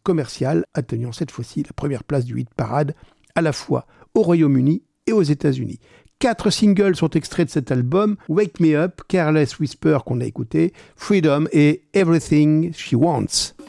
commercial, atteignant cette fois-ci la première place du hit parade, à la fois au Royaume-Uni et aux États-Unis. 4 singles sont extraits de cet album: Wake Me Up, Careless Whisper qu'on a écouté, Freedom et Everything She Wants.